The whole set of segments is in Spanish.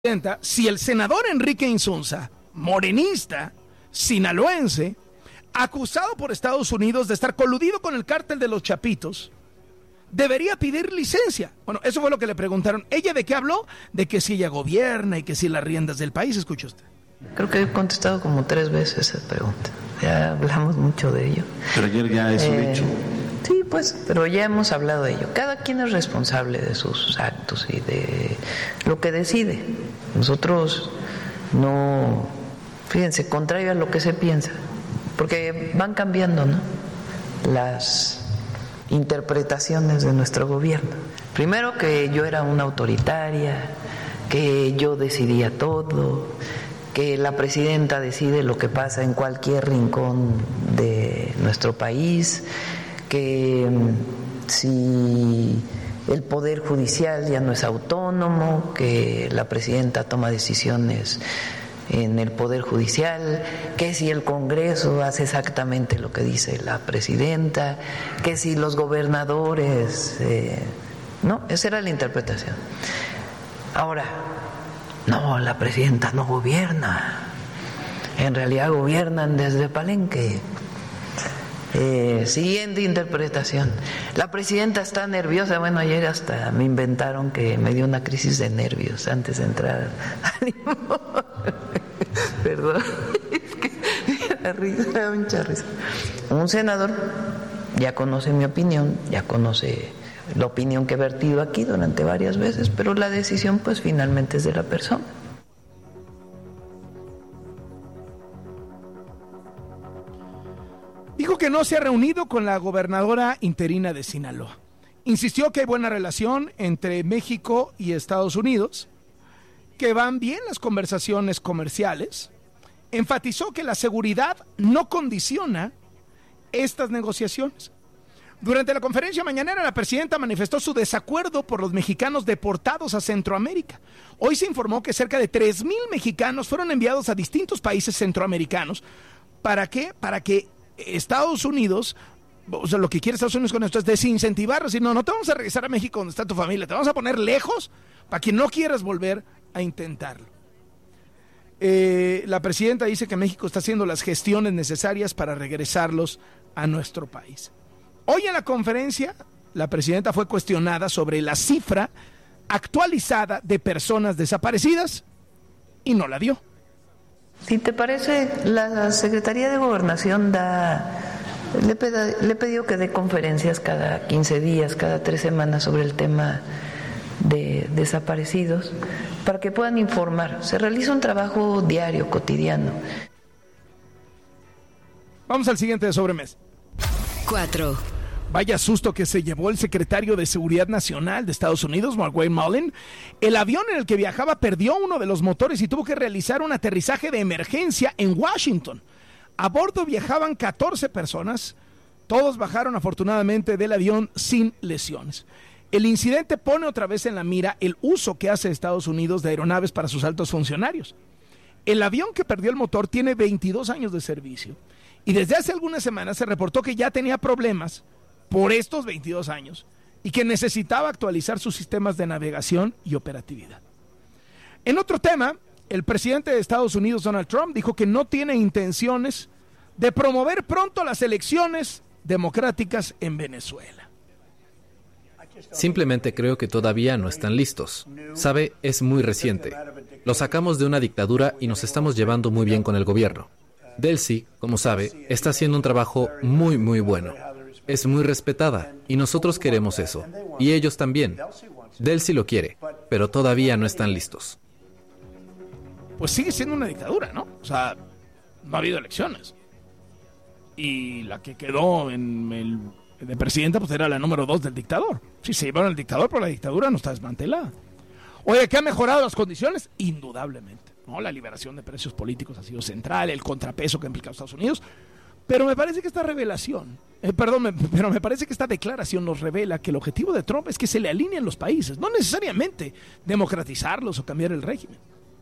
Si el senador Enrique Insunza, morenista, sinaloense, acusado por Estados Unidos de estar coludido con el cártel de los Chapitos, debería pedir licencia. Bueno, eso fue lo que le preguntaron. ¿Ella de qué habló? De que si ella gobierna y que si las riendas del país. Escuche usted. Creo que he contestado como 3 veces esa pregunta. Ya hablamos mucho de ello. Pero ayer ya es un hecho. Sí, pues, pero ya hemos hablado de ello. Cada quien es responsable de sus actos y de lo que decide. Nosotros no, fíjense, contrario a lo que se piensa, porque van cambiando, ¿no?, las interpretaciones de nuestro gobierno. Primero, que yo era una autoritaria, que yo decidía todo, que la presidenta decide lo que pasa en cualquier rincón de nuestro país, que si el Poder Judicial ya no es autónomo, que la presidenta toma decisiones en el Poder Judicial, que si el Congreso hace exactamente lo que dice la presidenta, que si los gobernadores... no, esa era la interpretación. Ahora, no, la presidenta no gobierna, en realidad gobiernan desde Palenque. Siguiente interpretación. La presidenta está nerviosa. Bueno, ayer hasta me inventaron que me dio una crisis de nervios antes de entrar. Perdón, es que la risa, me da mucha risa. Un senador ya conoce mi opinión, ya conoce la opinión que he vertido aquí durante varias veces, pero la decisión pues finalmente es de la persona. Dijo que no se ha reunido con la gobernadora interina de Sinaloa. Insistió que hay buena relación entre México y Estados Unidos, que van bien las conversaciones comerciales. Enfatizó que la seguridad no condiciona estas negociaciones. Durante la conferencia mañanera, la presidenta manifestó su desacuerdo por los mexicanos deportados a Centroamérica. Hoy se informó que cerca de 3,000 mexicanos fueron enviados a distintos países centroamericanos. ¿Para qué? Para que Estados Unidos, o sea, lo que quiere Estados Unidos con esto es desincentivar, decir, no te vamos a regresar a México donde está tu familia, te vamos a poner lejos para que no quieras volver a intentarlo. La presidenta dice que México está haciendo las gestiones necesarias para regresarlos a nuestro país. Hoy en la conferencia, la presidenta fue cuestionada sobre la cifra actualizada de personas desaparecidas y no la dio. Si te parece, la Secretaría de Gobernación le he pedido que dé conferencias cada 15 días, cada 3 semanas sobre el tema de desaparecidos, para que puedan informar. Se realiza un trabajo diario, cotidiano. Vamos al siguiente de sobremesa. 4. Vaya susto que se llevó el secretario de Seguridad Nacional de Estados Unidos, Markwayne Mullin. El avión en el que viajaba perdió uno de los motores y tuvo que realizar un aterrizaje de emergencia en Washington. A bordo viajaban 14 personas. Todos bajaron afortunadamente del avión sin lesiones. El incidente pone otra vez en la mira el uso que hace Estados Unidos de aeronaves para sus altos funcionarios. El avión que perdió el motor tiene 22 años de servicio y desde hace algunas semanas se reportó que ya tenía problemas por estos 22 años y que necesitaba actualizar sus sistemas de navegación y operatividad. En otro tema, el presidente de Estados Unidos, Donald Trump, dijo que no tiene intenciones de promover pronto las elecciones democráticas en Venezuela. Simplemente creo que todavía no están listos. Sabe, es muy reciente. Lo sacamos de una dictadura y nos estamos llevando muy bien con el gobierno. Delcy, como sabe, está haciendo un trabajo muy, muy bueno. Es muy respetada y nosotros queremos eso. Y ellos también. Delcy lo quiere, pero todavía no están listos. Pues sigue siendo una dictadura, ¿no? O sea, no ha habido elecciones. Y la que quedó de presidenta pues era la número 2 del dictador. Sí, se llevaron al dictador, pero la dictadura no está desmantelada. Oye, ¿qué ha mejorado las condiciones? Indudablemente, ¿no? La liberación de presos políticos ha sido central, el contrapeso que ha implicado Estados Unidos. Pero me parece que esta revelación, pero me parece que esta declaración nos revela que el objetivo de Trump es que se le alineen los países, no necesariamente democratizarlos o cambiar el régimen.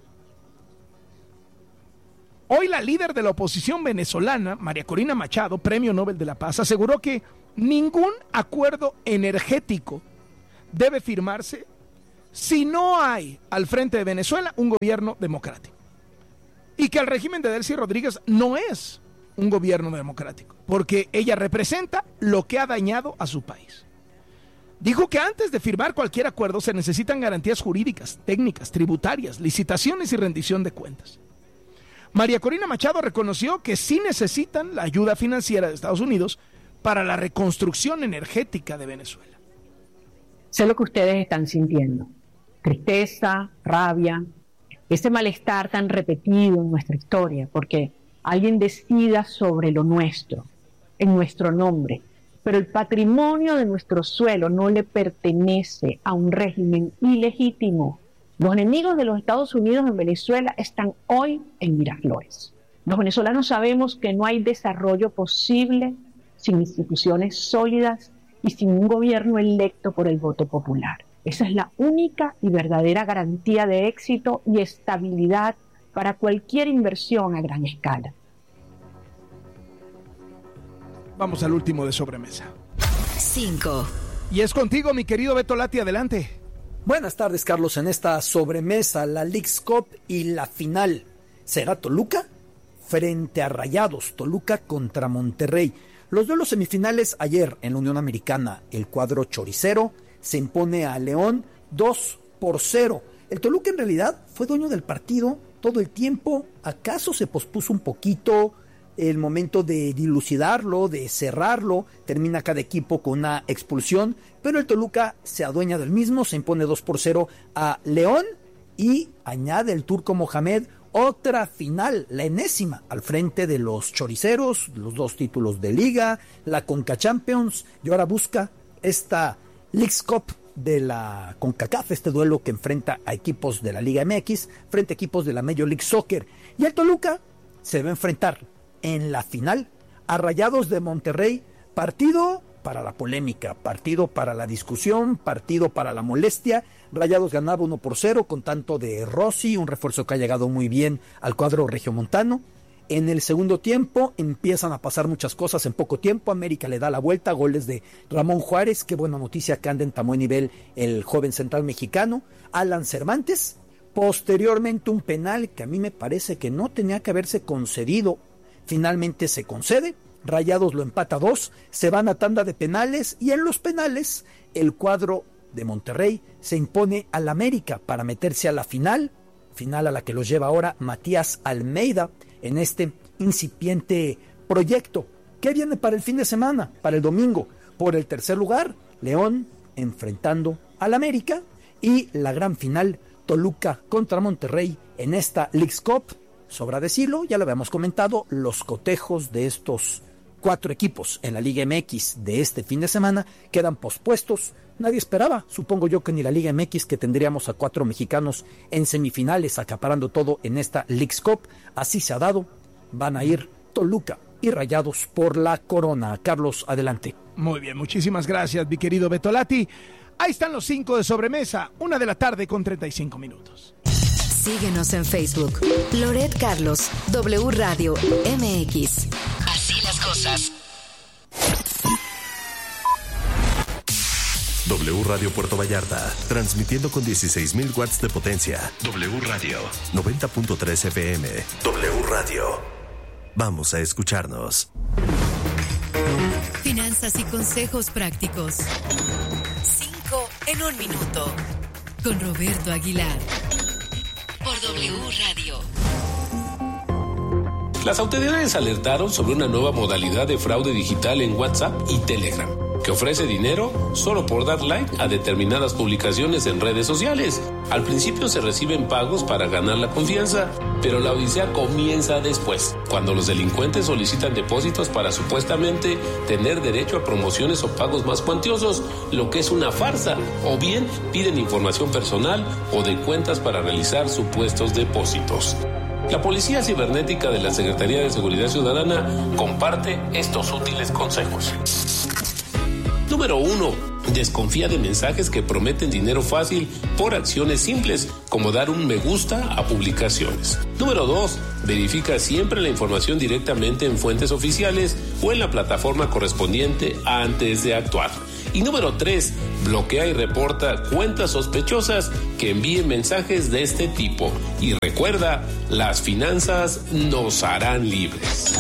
Hoy la líder de la oposición venezolana, María Corina Machado, Premio Nobel de la Paz, aseguró que ningún acuerdo energético debe firmarse si no hay al frente de Venezuela un gobierno democrático. Y que el régimen de Delcy Rodríguez no es un gobierno democrático, porque ella representa lo que ha dañado a su país. Dijo que antes de firmar cualquier acuerdo se necesitan garantías jurídicas, técnicas, tributarias, licitaciones y rendición de cuentas. María Corina Machado reconoció que sí necesitan la ayuda financiera de Estados Unidos para la reconstrucción energética de Venezuela. Sé lo que ustedes están sintiendo: tristeza, rabia, ese malestar tan repetido en nuestra historia, porque alguien decida sobre lo nuestro, en nuestro nombre. Pero el patrimonio de nuestro suelo no le pertenece a un régimen ilegítimo. Los enemigos de los Estados Unidos en Venezuela están hoy en Miraflores. Los venezolanos sabemos que no hay desarrollo posible sin instituciones sólidas y sin un gobierno electo por el voto popular. Esa es la única y verdadera garantía de éxito y estabilidad para cualquier inversión a gran escala. Vamos al último de sobremesa. 5. Y es contigo, mi querido Beto Lati, adelante. Buenas tardes, Carlos. En esta sobremesa, la Leagues Cup y la final. ¿Será Toluca? Frente a Rayados, Toluca contra Monterrey. Los duelos semifinales ayer en la Unión Americana. El cuadro choricero se impone a León 2-0. El Toluca en realidad fue dueño del partido todo el tiempo. ¿Acaso se pospuso un poquito el momento de dilucidarlo, de cerrarlo? Termina cada equipo con una expulsión, pero el Toluca se adueña del mismo, se impone 2-0 a León y añade el turco Mohamed otra final, la enésima, al frente de los choriceros, los 2 títulos de liga, la Conca Champions, y ahora busca esta Leagues Cup de la CONCACAF, este duelo que enfrenta a equipos de la Liga MX frente a equipos de la Major League Soccer. Y el Toluca se va a enfrentar en la final a Rayados de Monterrey, partido para la polémica, partido para la discusión, partido para la molestia. Rayados ganaba 1-0 con tanto de Rossi, un refuerzo que ha llegado muy bien al cuadro regiomontano. En el segundo tiempo empiezan a pasar muchas cosas en poco tiempo. América le da la vuelta, goles de Ramón Juárez, qué buena noticia que anda en tan buen nivel el joven central mexicano. Alan Cervantes, posteriormente un penal que a mí me parece que no tenía que haberse concedido, finalmente se concede. Rayados lo empata 2, se van a tanda de penales y en los penales el cuadro de Monterrey se impone al América para meterse a la final a la que los lleva ahora Matías Almeida en este incipiente proyecto. ¿Qué viene para el fin de semana? Para el domingo, por el tercer lugar, León enfrentando al América y la gran final, Toluca contra Monterrey en esta Leagues Cup. Sobra decirlo, ya lo habíamos comentado, los cotejos de estos 4 equipos en la Liga MX de este fin de semana quedan pospuestos. Nadie esperaba, supongo yo, que ni la Liga MX, que tendríamos a 4 mexicanos en semifinales acaparando todo en esta Leagues Cup. Así se ha dado, van a ir Toluca y Rayados por la corona. Carlos, adelante. Muy bien, muchísimas gracias, mi querido Beto Lati. Ahí están los 5 de sobremesa, 1:35 p.m. Síguenos en Facebook. Loret Carlos, W Radio MX. Así las cosas. W Radio Puerto Vallarta, transmitiendo con 16,000 watts de potencia. W Radio, 90.3 FM. W Radio. Vamos a escucharnos. Finanzas y consejos prácticos. 5 en 1 minuto. Con Roberto Aguilar. Por W Radio. Las autoridades alertaron sobre una nueva modalidad de fraude digital en WhatsApp y Telegram, que ofrece dinero solo por dar like a determinadas publicaciones en redes sociales. Al principio se reciben pagos para ganar la confianza, pero la odisea comienza después, cuando los delincuentes solicitan depósitos para supuestamente tener derecho a promociones o pagos más cuantiosos, lo que es una farsa, o bien piden información personal o de cuentas para realizar supuestos depósitos. La Policía Cibernética de la Secretaría de Seguridad Ciudadana comparte estos útiles consejos. Número 1. Desconfía de mensajes que prometen dinero fácil por acciones simples, como dar un me gusta a publicaciones. Número 2. Verifica siempre la información directamente en fuentes oficiales o en la plataforma correspondiente antes de actuar. Y número 3. Bloquea y reporta cuentas sospechosas que envíen mensajes de este tipo. Y recuerda, las finanzas nos harán libres.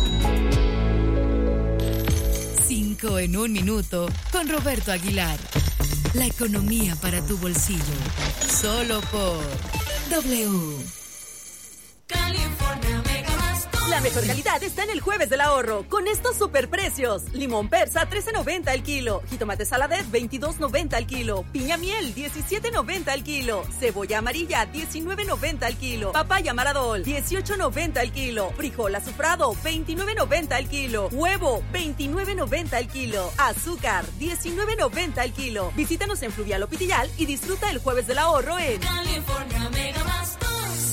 5 en un minuto con Roberto Aguilar. La economía para tu bolsillo. Solo por W. California Mega Bastos. La mejor calidad está en el Jueves del Ahorro, con estos superprecios. Limón persa, $13.90 el kilo. Jitomate saladet, $22.90 el kilo. Piña miel, $17.90 el kilo. Cebolla amarilla, $19.90 el kilo. Papaya maradol, $18.90 el kilo. Frijol azufrado, $29.90 el kilo. Huevo, $29.90 el kilo. Azúcar, $19.90 el kilo. Visítanos en Fluvial o Pitillal y disfruta el Jueves del Ahorro en California Mega Bastos.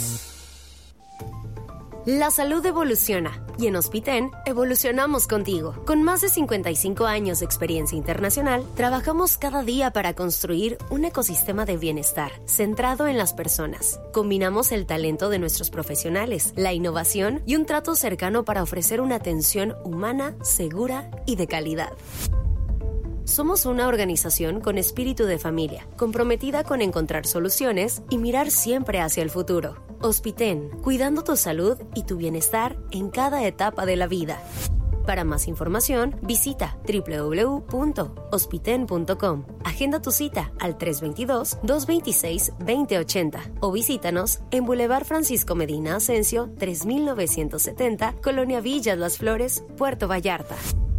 La salud evoluciona y en Hospiten evolucionamos contigo. Con más de 55 años de experiencia internacional, trabajamos cada día para construir un ecosistema de bienestar centrado en las personas. Combinamos el talento de nuestros profesionales, la innovación y un trato cercano para ofrecer una atención humana, segura y de calidad. Somos una organización con espíritu de familia, comprometida con encontrar soluciones y mirar siempre hacia el futuro. Hospiten, cuidando tu salud y tu bienestar en cada etapa de la vida. Para más información, visita www.hospiten.com. Agenda tu cita al 322-226-2080 o visítanos en Boulevard Francisco Medina Asensio, 3970, Colonia Villas Las Flores, Puerto Vallarta.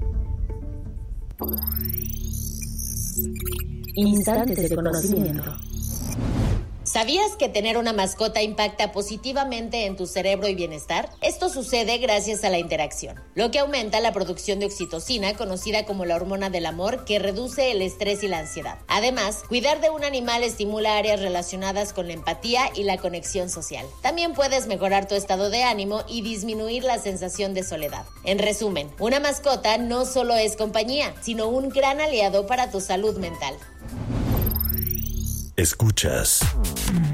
Instantes de conocimiento. ¿Sabías que tener una mascota impacta positivamente en tu cerebro y bienestar? Esto sucede gracias a la interacción, lo que aumenta la producción de oxitocina, conocida como la hormona del amor, que reduce el estrés y la ansiedad. Además, cuidar de un animal estimula áreas relacionadas con la empatía y la conexión social. También puedes mejorar tu estado de ánimo y disminuir la sensación de soledad. En resumen, una mascota no solo es compañía, sino un gran aliado para tu salud mental. Escuchas